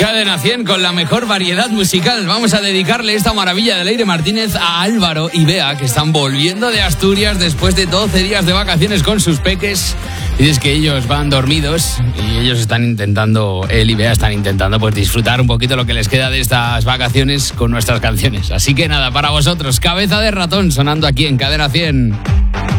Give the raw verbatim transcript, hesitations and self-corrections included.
Cadena cien con la mejor variedad musical. Vamos a dedicarle esta maravilla de Leire Martínez a Álvaro y Bea, que están volviendo de Asturias después de doce días de vacaciones con sus peques. Y es que ellos van dormidos y ellos están intentando, él y Bea están intentando pues disfrutar un poquito lo que les queda de estas vacaciones con nuestras canciones. Así que nada, para vosotros, Cabeza de Ratón sonando aquí en Cadena cien.